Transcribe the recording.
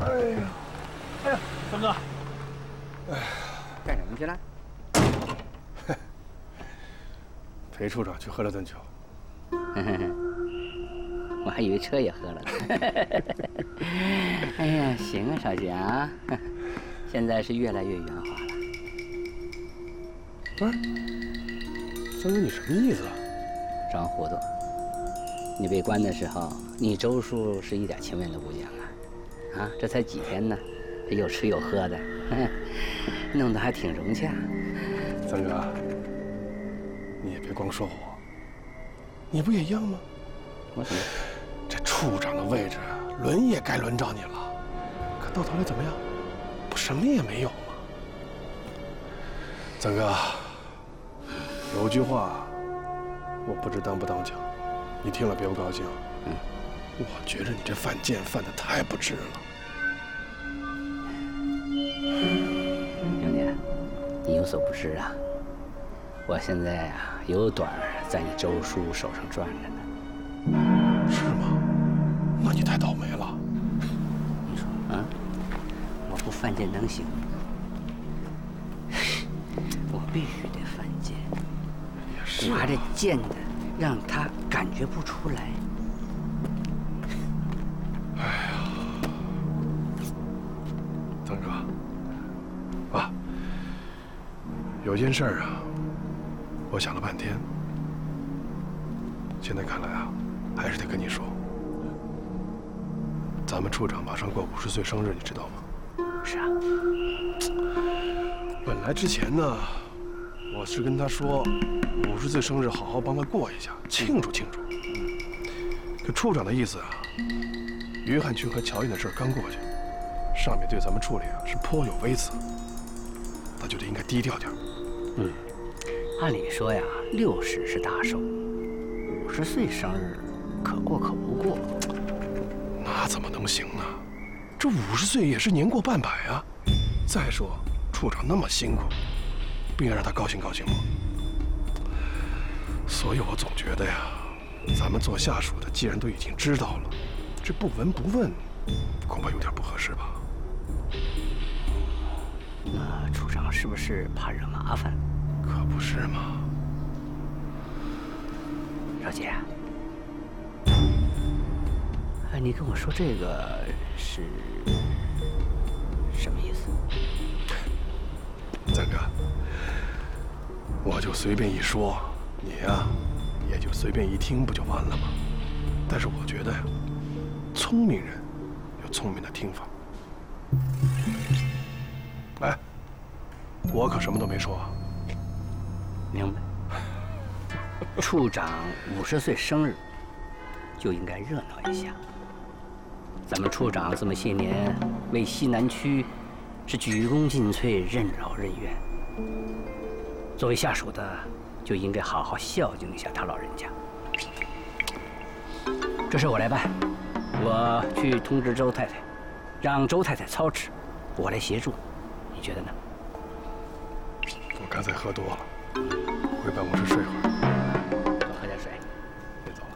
哎呀，三哥， 干什么去了？ 陪处长去喝了顿酒。 我还以为车也喝了呢。哎呀，行啊，少杰啊，现在是越来越圆滑了。 不是，三哥，你什么意思啊？ 装糊涂。你被关的时候，你周叔是一点情面都不讲啊！啊，这才几天呢，又吃又喝的，弄得还挺融洽。 三哥，你也别光说我，你不也一样吗？ 我怎么？ 这处长的位置，轮也该轮着你了。可到头来怎么样？不什么也没有吗？三哥，有句话，我不知当不当讲，你听了别不高兴。我觉着你这犯贱犯得太不值了。 兄弟，你有所不知啊，我现在啊有短在你周叔手上转着呢。 是吗？那你太倒霉了。 你说啊，我不犯贱能行？我必须得犯贱， 也是拿着贱的，让他感觉不出来。 哎呀，三哥，啊，有件事儿啊，我想了半天，现在看来啊，还是得跟你说。咱们处长马上过50岁生日，你知道吗？ 是啊。 本来之前呢，我是跟他说，50岁生日好好帮他过一下，庆祝庆祝。可处长的意思啊，约翰逊和乔燕的事刚过去，上面对咱们处理啊是颇有微词，他觉得应该低调点。 按理说呀，60是大寿，50岁生日可过可不过。 那怎么能行呢？这50岁也是年过半百啊。再说，处长那么辛苦，不应该让他高兴高兴吗？所以我总觉得呀，咱们做下属的既然都已经知道了，这不闻不问，恐怕有点不合适吧？ 那处长是不是怕惹麻烦？ 可不是嘛。 少杰，你跟我说这个是什么意思？ 三哥，我就随便一说，你呀，也就随便一听，不就完了吗？但是我觉得呀，聪明人有聪明的听法。哎，我可什么都没说啊。 明白。处长50岁生日就应该热闹一下。咱们处长这么些年为西南区是鞠躬尽瘁、任劳任怨，作为下属的就应该好好孝敬一下他老人家。这事我来办，我去通知周太太，让周太太操持，我来协助，你觉得呢？ 我刚才喝多了，回办公室睡会儿。